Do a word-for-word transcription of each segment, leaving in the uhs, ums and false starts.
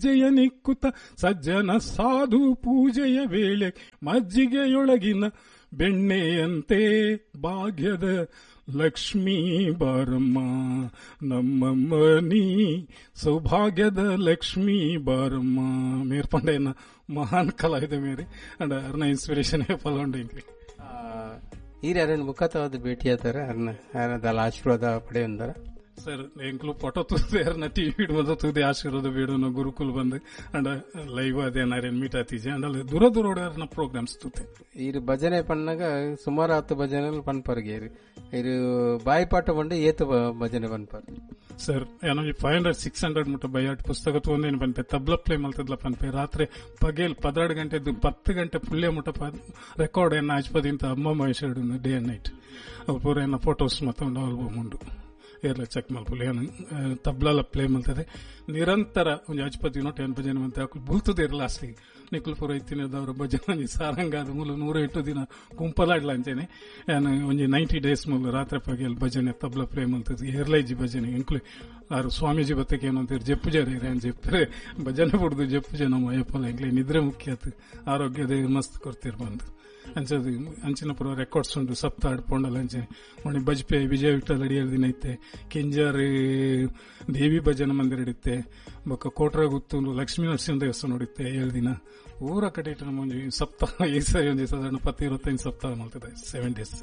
ಹೆಜ್ಜೆಯ ನಿಕ್ಕುತ್ತ ಸಜ್ಜನ ಸಾಧು ಪೂಜೆಯ ವೇಳೆ ಮಜ್ಜಿಗೆಯೊಳಗಿನ ಬೆಣ್ಣೆಯಂತೆ ಭಾಗ್ಯದ ಲಕ್ಷ್ಮೀ ಬಾರಮ್ಮ ನಮ್ಮಮ್ಮ ನೀ ಸೌಭಾಗ್ಯದ ಲಕ್ಷ್ಮೀ ಬಾರಮ್ಮ. ಮೇರ್ ಪಂಡೆಯನ್ನ ಮಹಾನ್ ಕಲಾವಿದ ಮೇರೆ ಅಂಡ್ ಅವ್ರನ್ನ ಇನ್ಸ್ಪಿರೇಷನ್ ಪಲ್ಗೊಂಡು ಹಿರಿಯರನ್ನು ಮುಖತವಾದ ಭೇಟಿಯಾದಾರ ಅರ್ನ ಅರ್ನದಲ್ಲ ಆಶೀರ್ವಾದ ಪಡೆಯೊಂದರ ಸರ್ ಎಂಕ್ಲು ಫೋಟೋ ತೂದೆ ಅರ್ನ ಟಿವಿ ಬಂದ ತೂದೆ ಆಶೀರ್ವಾದ ಬೇಡ ಗುರುಕುಲ್ ಬಂದು ಅಂಡ್ ಲೈವ್ ಅದೇನಾರೇನ್ ಮೀಟ್ ಆತೀಜೆ ಅಂಡ್ ಅಲ್ಲಿ ದೂರ ದೂರ ಓಡಾರ್ನ ಪ್ರೋಗ್ರಾಮ್ಸ್ ತೂತೆ ಇರು ಭಜನೆ ಪಣ್ಣಾಗ ಸುಮಾರು ಹತ್ತು ಭಜನೆ ಪನ್ಪರ್ಗೆ ಇರು ಬಾಯಿ ಪಾಠ ಬಂದು ಏತು ಭಜನೆ ಪನ್ಪರ್ ಸರ್ ಏನೋ ಫೈವ್ ಹಂಡ್ರೆಡ್ ಸಿಕ್ಸ್ ಹಂಡ್ರೆಡ್ ಮುಟ್ಟ ಬೈಯಾಟ್ ಪುಸ್ತಕ ತೊಂದೇನು ಪನ್ಪೆ ತಬ್ಲ ಪ್ಲೇ ಮಲ್ತದ್ಲ ಪನ್ಪೆ ರಾತ್ರಿ ಪಗೇಲ್ ಪದೆರಡು ಗಂಟೆದ್ದು ಪತ್ತು ಗಂಟೆ ಪುಲ್ಯ ಮುಟ್ಟ ರೆಕಾರ್ಡ್ ಏನ ಆಜ್ಪದಿಂತ ಅಮ್ಮ ಮಹೇಶ್ವರ ಡೇ ಅಂಡ್ ನೈಟ್ ಅವು ಪೂರ ಏನ ಫೋಟೋಸ್ ಮತ್ತೊಂದು ಆಲ್ಬಮ್ ಉಂಡು ಏರ್ಲ ಚೆಕ್ ಮಲ್ಪುಲ್ ಏನು ತಬ್ಲಾಲ ಪ್ಲೇ ಮಲ್ತದೆ ನಿರಂತರ ಒಂದು ಅಜ್ಪತಿ ನೋಟ್ ಏನು ಭಜನೆ ಮಂತೆ ಹಾಕಲು ಬುಲ್ತದೆ ಇರಲ್ಲ ಅಷ್ಟಿಗೆ ನಿಕ್ಲು ಪೂರ ಇತ್ತಿನದವ್ರ ಭಜನೆ ಸಾರಂಗ ಅದು ಮೂಲ ನೂರ ಎಂಟು ದಿನ ಗುಂಪಲಾಡ್ಲ ಅಂಚೇನೆ ಏನು ಒಂಜಿ ನೈಂಟಿ ಡೇಸ್ ಮೂಲ ರಾತ್ರಿ ಪಗೆಲ್ ಭಜನೆ ತಬ್ಲ ಪ್ಲೇ ಮಲ್ತದೆ ಏರ್ಲೈಜಿ ಭಜನೆ ಇಂಕ್ಲು ಆರು ಸ್ವಾಮೀಜಿ ಬತ್ತಕ್ಕೆ ಏನಂತೀರಿ ಜಪ್ಪು ಜರ ಏನು ಜಪ್ಪರೆ ಭಜನೆ ಬಿಡ್ದು ಜಪ್ಪು ಜನ ಮಯಪ್ಪಲ್ಲ ಇಂಕ್ಲೆ ನಿದ್ರೆ ಮುಖ್ಯ ಆತು ಆರೋಗ್ಯದ ಮಸ್ತ್ ಕೊಡ್ತಿರ್ ಬಂದು ಅಂಚದು ಅಂಚಿನ ಪುರ ರೆಕಾರ್ಡ್ಸ್ ಉಂಟು ಸಪ್ತಾಡ್ ಪೊಂಡಲ್ ಅಂಚೆ ಮೊನ್ನೆ ಬಜ್ಪೆ ವಿಜಯ ವಿಠಲ್ ಅಡಿ ದಿನ ಐತೆ ಕೆಂಜಾರ್ ದೇವಿ ಭಜನ ಮಂದಿರ ಹಿಡಿತೆ ಬೊಕ್ಕ ಕೋಟ್ರ ಗುತ್ತೂರು ಲಕ್ಷ್ಮೀ ನರಸಿಂಹ ದೇವಸ್ಥಾನ ನೋಡಿತ್ತೆ ಏಳು ದಿನ ಊರ ಕಡೆ ಇಟ್ಟು ನಮ್ಮ ಒಂದು ಸಪ್ತಾಹ ಈ ಸರಿ ಒಂದು ಸಾಧಾರಣ ಪತ್ತು ಇರುವತ್ತೈದು ಸಪ್ತಾಹ ಮಾಡ್ತದೆ ಸೆವೆನ್ ಡೇಸ್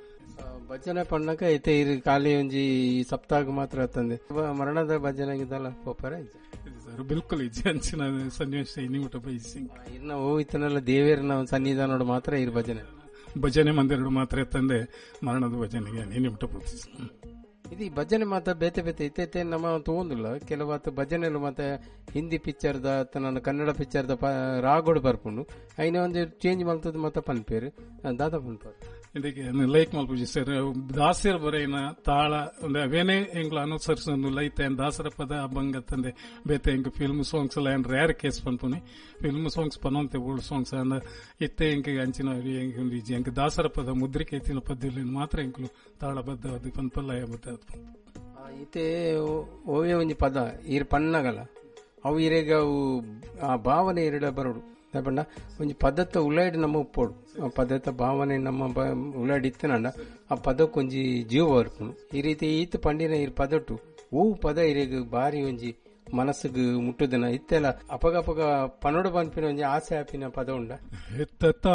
ಭಜನೆ ಪಣ್ಣಕ ಐತೆ ಇರು ಖಾಲಿ ಒಂಜಿ ಸಪ್ತಾಹ ಮಾತ್ರ ತಂದೆ ಮರಣದ ಭಜನೆಗಿದ್ದಲ್ಲ ಪೋಪರ ಬಿಲ್ಕುಲ್ ಇಜ್ಜಿ ಅಂಚಿನ ಸನ್ನಿವೇಶ ಇನ್ನಿಮುಟ ಬಯಸಿ ಇನ್ನ ಹೋಯ್ತನಲ್ಲ ದೇವೇರನ ಸನ್ನಿಧಾನ ಮಾತ್ರ ಇರು ಭಜನೆ ಭಜನೆ ಮಂದಿರ ಮಾತ್ರ ತಂದೆ ಮರಣದ ಭಜನೆಗೆ ಇನ್ನಿಮುಟ ಪೂಜಿಸಿ ಇದು ಭಜನೆ ಮಾತ್ರ ಬೇತೆ ಬೇತೆ ಇತ್ತೈತೆ ನಮ್ಮ ತಗೊಂಡಿಲ್ಲ ಕೆಲವತ್ತು ಭಜನೆಲು ಮತ್ತೆ ಹಿಂದಿ ಪಿಕ್ಚರ್ದ ನನ್ನ ಕನ್ನಡ ಪಿಕ್ಚರ್ದ ರಾಗೋಡ್ ಬರ್ಪುಂಡು ಐನ ಒಂದು ಚೇಂಜ್ ಮಾಡ್ತದ ಮತ್ತೆ ಪನ್ಪೇರು ದಾದ ಪನ್ಪೇರು ಇದಕ್ಕೆ ಲೈಕ್ ಮಲ್ಪೂಜಿ ಸರ್ ದಾಸರ ಬರೆಯಿನ ತಾಳ ಒಂದು ಅವೇನೇ ಎಂಗ್ಲು ಅನುಸರಿಸೊಂದು ಲೈತೆ ದಾಸರ ಪದ ಅಭಂಗ ತಂದೆ ಬೇತೆ ಎಂಕ್ ಫಿಲ್ಮ್ ಸಾಂಗ್ಸ್ ಎಲ್ಲ ಏನ್ rare case ಪನ್ಪುನಿ film songs ಪನೊಂತೆ old songs ಅಂದ ಇತ್ತೆ ಎಂಕ್ ಅಂಚಿನ ಎಂಕ್ ದಾಸರ ಪದ ಮುದ್ರಿಕೆ ಎತ್ತಿನ ಪದ್ಯ ಮಾತ್ರ ಎಂಕ್ಲು ತಾಳ ಬದ್ಧ ಅದು ಪನ್ಪಲ್ಲ ಬದ್ಧ ಇತ್ತೆ ಓವೇ ಒಂಜಿ ಪದ ಇರ್ ಪನ್ನಗಲ ಅವು ಇರೇಗ ಅವು ಆ ಭಾವನೆ ಎರಡ ಬರೋಡು ಪಂಡ ಒಂಜಿ ಪದತ್ತ ಉಳ್ಳಾಡಿ ನಮ್ಮ ಉಪ್ಪೋಡು ಆ ಪದತ್ತ ಭಾವನೆ ನಮ್ಮ ಉಳ್ಳಾಡಿ ಇತ್ತನಂಡ ಆ ಪದಕ್ಕೆ ಒಂಜಿ ಜೀವ ಬರ್ಪುನು ಈ ರೀತಿ ಈತ ಪಂಡಿನ ಇರ್ ಪದಟ್ಟು ಹೂ ಪದ ಇರೇಗ ಬಾರಿ ಒಂಜಿ ಮನಸ್ಸಿಗೆ ಮುಟ್ಟುದನ ಇತ್ತೆಲ್ಲ ಅಪಗ ಅಪಗ ಪನೋಡು ಪನ್ಪಿನ ಒಂಜಿ ಆಸೆ ಆಪಿನ ಪದ ಉಂಡ